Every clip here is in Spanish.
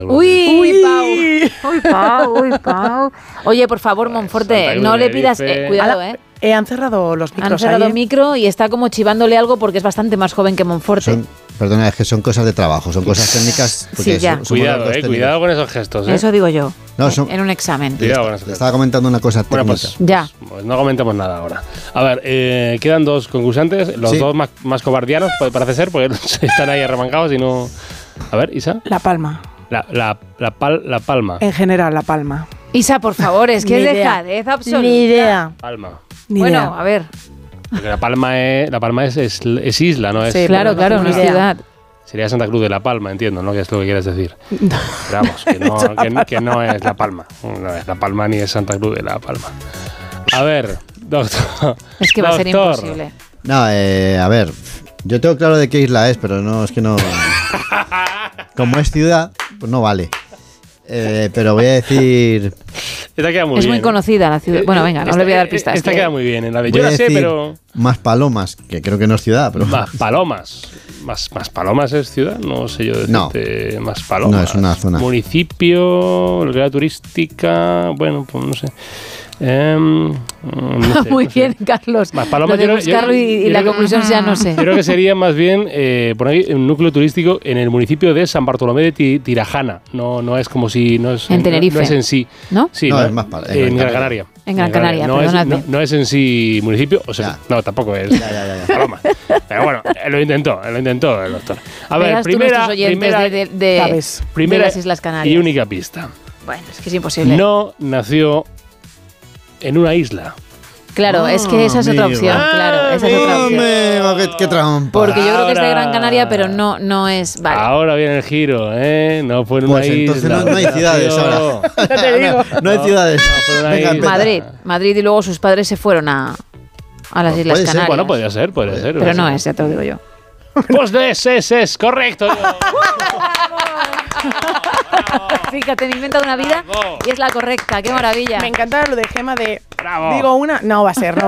Uy, Pau. Oye, por favor, Monforte, no le pidas... cuidado, Han cerrado los micros. Han cerrado el micro y está como chivándole algo porque es bastante más joven que Monforte. Perdona, es que son cosas de trabajo, son cosas técnicas. Sí, ya. Cuidado con esos gestos. Eso digo yo, no, en un examen. Cuidado con esos gestos. Estaba comentando una cosa técnica. Pues no comentemos nada ahora. A ver, quedan dos concursantes, los dos más cobardianos, parece ser, porque están ahí arremangados y no... A ver, Isa. La Palma. La Palma. En general, La Palma. Isa, por favor, es que es dejadez absoluta. Ni idea. Palma. Bueno, a ver. Porque La Palma es isla, ¿no? Sí, claro, no es ciudad. Sería Santa Cruz de La Palma, entiendo, ¿no? Que es lo que quieres decir. Pero vamos, que no es La Palma. No es La Palma ni es Santa Cruz de La Palma. A ver, doctor. Es que va a ser imposible. No, a ver, yo tengo claro de qué isla es, pero no, es que no... Como es ciudad, pues no vale. Pero voy a decir... Esta queda muy es bien. muy conocida la ciudad. Bueno, venga, no le voy a dar pistas. Esta queda muy bien. Yo la sé, pero... Maspalomas, que creo que no es ciudad, pero... Maspalomas. ¿Maspalomas es ciudad? No sé yo decirte. No. Maspalomas. No, es una zona. Municipio, localidad turística... Bueno, pues no sé. No sé, muy bien, Carlos. Maspalomas, lo de buscarlo y la conclusión sea no sé. Creo que sería más bien por ahí un núcleo turístico en el municipio de San Bartolomé de Tirajana. No es como si... No es, en Tenerife. No es en sí. ¿No? Sí, no, no es más en Gran Canaria. En Gran Canaria, perdóname. No es en sí municipio, o sea, no, tampoco es. Ya. Paloma. Pero bueno, lo intentó el doctor. A ver, primera de las Islas Canarias. Y única pista. Bueno, es que es imposible. No nació en una isla. Claro, es que esa es otra opción. Claro, esa es otra opción. Qué trampa. Porque yo creo que es de Gran Canaria, pero no es. Vale. Ahora viene el giro, ¿eh? No fue en una isla. Entonces no hay ciudades ahora. Ya te digo. No hay ciudades. Madrid y luego sus padres se fueron a las Islas Canarias. Bueno, podría ser. Pero no es, ya te lo digo yo. Pues es correcto. Fíjate, me he inventado una vida y es la correcta. ¡Qué maravilla! Me encanta lo de Gema de... Bravo. Digo una... No va a ser.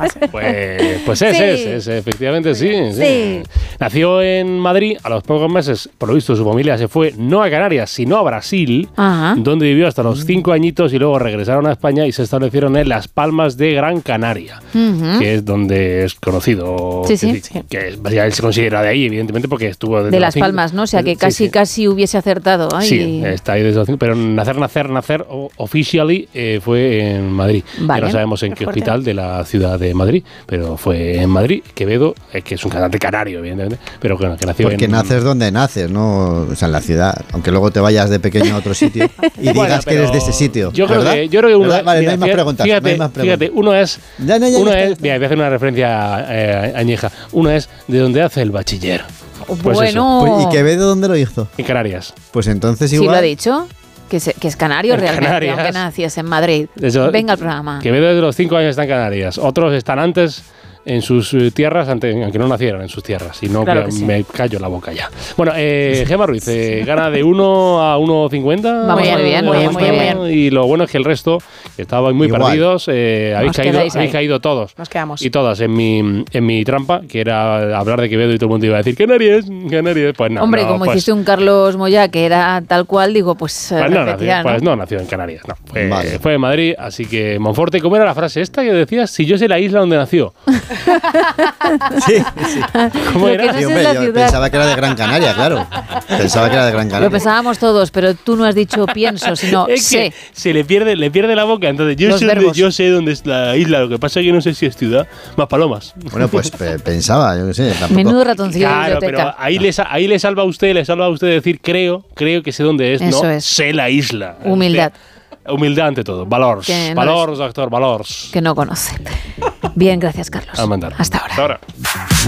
Pues es, efectivamente sí. Nació en Madrid. A los pocos meses, por lo visto, su familia se fue no a Canarias, sino a Brasil, donde vivió hasta los 5 añitos y luego regresaron a España y se establecieron en Las Palmas de Gran Canaria, que es donde es conocido. Que él se considera de ahí, evidentemente, porque estuvo... De Las Palmas, ¿no? O sea, que casi hubiese acertado. Ay. Sí, está ahí desde los 5, pero nacer officially fue en Madrid. Vale. Ya no sabemos en qué hospital de la ciudad de Madrid, pero fue en Madrid. Quevedo, que es un cantante canario, evidentemente, pero que nació porque naces donde naces, ¿no? O sea, en la ciudad. Aunque luego te vayas de pequeño a otro sitio y digas que eres de ese sitio. Yo creo que uno... Vale, no hay más preguntas. Fíjate, uno es... Mira, voy a hacer una referencia añeja. Uno es de donde hace el bachiller. Pues bueno. ¿Y Quevedo dónde lo hizo? En Canarias. Pues entonces igual... Sí, lo ha dicho. Que es canario en realmente, Canarias. aunque naciese en Madrid. Venga al programa. Quevedo desde los 5 años está en Canarias. Otros están antes en sus tierras, aunque no nacieron en sus tierras. Y no, claro que me callo la boca ya. Bueno, Gema Ruiz gana de 1 a 1,50. Vamos muy bien, muy bien. Y lo bueno es que el resto, que estaban muy perdidos, habéis caído todos. Nos quedamos. Y todas en mi trampa, que era hablar de Quevedo y todo el mundo iba a decir Canarias. Pues no. Hombre, como hiciste un Carlos Moyá que era tal cual, digo, pues no nació en Canarias. No. Fue en Madrid, así que Monforte, ¿cómo era la frase esta que decías? Si yo sé la isla donde nació. Sí. ¿Cómo era? Sí, hombre, yo pensaba que era de Gran Canaria, claro. Lo pensábamos todos, pero tú no has dicho pienso, sino sé. Se le pierde la boca. Entonces, yo sé dónde es la isla. Lo que pasa es que no sé si es ciudad. Maspalomas. Bueno, pues pensaba, yo qué sé. Tampoco. Menudo ratoncillo de biblioteca. Pero ahí le salva a usted decir creo que sé dónde es. Eso no es. Sé la isla. Humildad. Humildad ante todo. Valors. Valors, doctor, valors. Que no conoce. Bien, gracias, Carlos. A mandar. Hasta ahora.